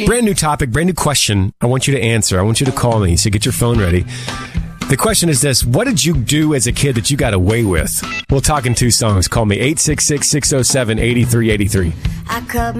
Brand new topic, brand new question. I want you to answer. I want you to call me, so get your phone ready. The question is this: what did you do as a kid that you got away with? We'll talk in 2 songs. Call me 866-607-8383.